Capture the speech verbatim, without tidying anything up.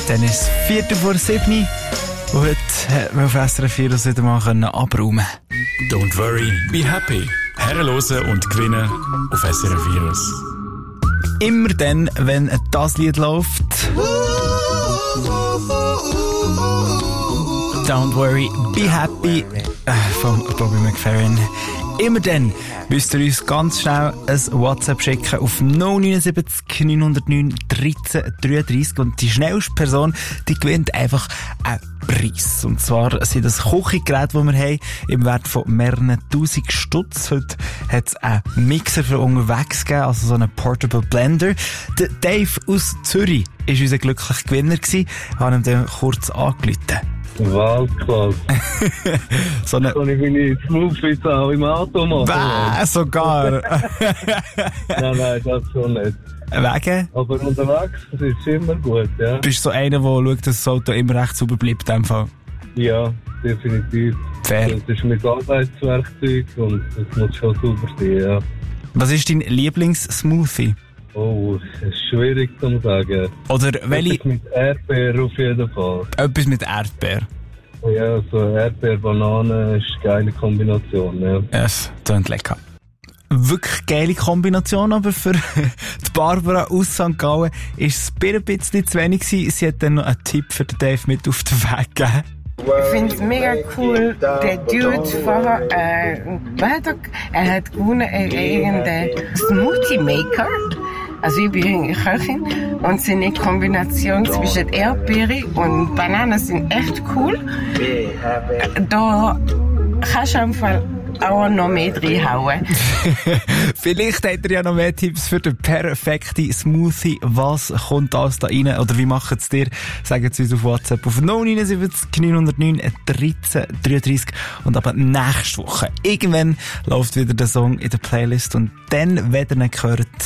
Dann ist es Viertel vor sieben und heute hat man auf S R F vier das wieder mal abräumen. Don't worry, be happy. Herrenlosen und gewinnen auf S R F vier. Immer dann, wenn das Lied läuft. Don't worry, be happy äh, von Bobby McFerrin. Immer dann müsst ihr uns ganz schnell ein WhatsApp schicken auf null neun sieben neun null neun dreizehn dreiunddreißig und die schnellste Person, die gewinnt einfach einen Preis. Und zwar sind das Küchengeräte, die wir haben, im Wert von mehreren tausend Stutz. Heute hat es einen Mixer für unterwegs gegeben, also so einen Portable Blender. Der Dave aus Zürich war unser glücklicher Gewinner gewesen. Ich habe ihm dann kurz angerufen. Weltklasse. So eine... Kann ich meine Smoothies auch im Auto machen? Bäh, sogar. Nein, nein, das schon nicht. Wegen? Aber unterwegs, das ist immer gut, ja. Bist du so einer, der schaut, dass das Auto immer recht sauber bleibt, in dem Fall? Ja, definitiv. Fair. Das ist mein Arbeitswerkzeug und das muss schon sauber sein, ja. Was ist dein Lieblings-Smoothie? Oh, das ist schwierig zu sagen. Oder welche... Etwas mit Erdbeer auf jeden Fall. Etwas mit Erdbeer. Ja, so Erdbeer-Banane ist eine geile Kombination, ja. Es klingt lecker. Wirklich geile Kombination, aber für die Barbara aus Sankt Gallen ist es ein bisschen zu wenig gewesen. Sie hat dann noch einen Tipp für den Dave mit auf den Weg gegeben. Ich finde es mega cool, der Dude vorher, äh, was hat er, er hat gewonnen, äh, irgendeinen Smoothie Maker. Also ich bin Köchin und seine Kombination zwischen Erdbeere und Bananen sind echt cool. Da kannst du einfach auch noch mehr reinhauen. Vielleicht habt ihr ja noch mehr Tipps für den perfekten Smoothie. Was kommt alles da rein? Oder wie macht es dir? Sagt es uns auf WhatsApp auf null neun sieben neun null neun dreizehn dreiunddreißig. Und aber nächste Woche, irgendwann läuft wieder der Song in der Playlist. Und dann, wenn ihr ihn hört,